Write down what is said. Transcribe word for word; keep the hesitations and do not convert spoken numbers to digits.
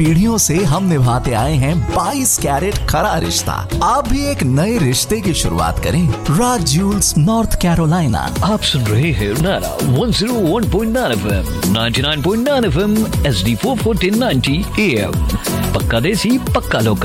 पीढ़ियों से हम निभाते आए हैं बाईस कैरेट खरा रिश्ता। आप भी एक नए रिश्ते की शुरुआत करें। राज ज्यूल्स, नॉर्थ कैरोलिना। आप सुन रहे हैं नारा one zero one point nine FM, ninety nine point nine FM, HD four forty ninety am. पक्का देसी, पक्का लोकल।